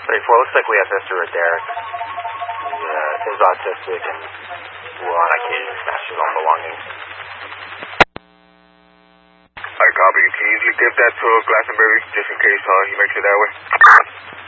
34, looks like we have Mr. Derek. He is autistic and will on occasion smash his own belongings. I copy. Can you give that to Glastonbury just in case he makes it that way?